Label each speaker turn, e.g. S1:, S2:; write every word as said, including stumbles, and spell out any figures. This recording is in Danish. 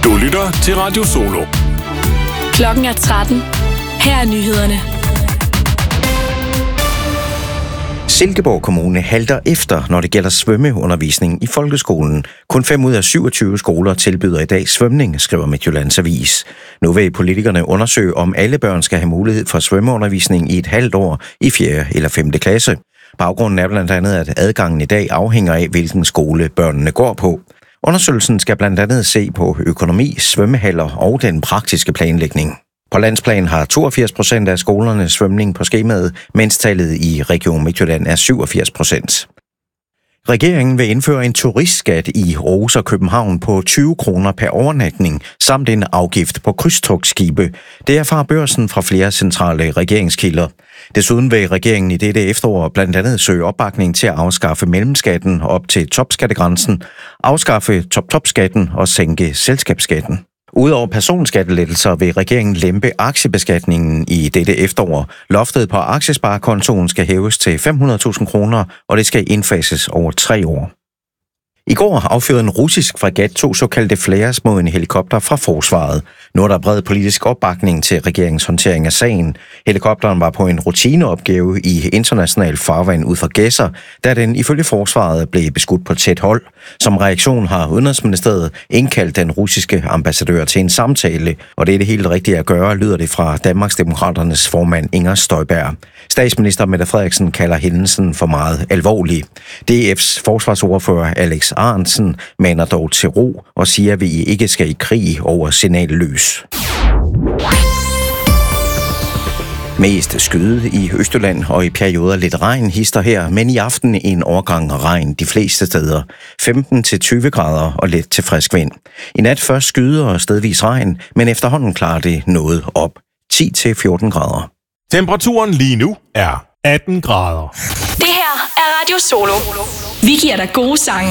S1: Du lytter til Radio Solo.
S2: Klokken er tretten. Her er nyhederne.
S3: Silkeborg Kommune halter efter, når det gælder svømmeundervisning i folkeskolen. Kun fem ud af syvogtyve skoler tilbyder i dag svømning, skriver Midtjyllands Avis. Nu vil politikerne undersøge, om alle børn skal have mulighed for svømmeundervisning i et halvt år i fjerde eller femte klasse. Baggrunden er blandt andet, at adgangen i dag afhænger af, hvilken skole børnene går på. Undersøgelsen skal blandt andet se på økonomi, svømmehaller og den praktiske planlægning. På landsplan har toogfirs procent af skolerne svømning på skemaet, mens tallet i Region Midtjylland er syvogfirs procent. Regeringen vil indføre en turistskat i Aarhus og København på tyve kroner per overnatning, samt en afgift på krydstogtskibe. Det erfarer Børsen fra flere centrale regeringskilder. Desuden vil regeringen i dette efterår blandt andet søge opbakning til at afskaffe mellemskatten op til topskattegrænsen, afskaffe top-top-skatten og sænke selskabsskatten. Udover personskattelettelser vil regeringen lempe aktiebeskatningen i dette efterår. Loftet på aktiesparekontoen skal hæves til fem hundrede tusind kroner, og det skal indfases over tre år. I går affyrede en russisk fregat to såkaldte flares mod en helikopter fra forsvaret. Nu er der bred politisk opbakning til regeringens håndtering af sagen. Helikopteren var på en rutineopgave i international farvand ud for Gedser, da den ifølge forsvaret blev beskudt på tæt hold. Som reaktion har Udenrigsministeriet indkaldt den russiske ambassadør til en samtale, og det er det helt rigtige at gøre, lyder det fra Danmarksdemokraternes formand Inger Støjberg. Statsminister Mette Frederiksen kalder hændelsen for meget alvorlig. D F's forsvarsordfører Alex Ahrendtsen maner dog til ro og siger, at vi ikke skal i krig over signalløs. Mest skyde i Østjylland og i perioder lidt regn hister her, men i aften en overgang regn de fleste steder. femten til tyve grader og let til frisk vind. I nat først skyde og stedvis regn, men efterhånden klarer det noget op. ti til fjorten grader.
S1: Temperaturen lige nu er atten grader.
S2: Det her er Radio Solo. Vi giver dig gode sange.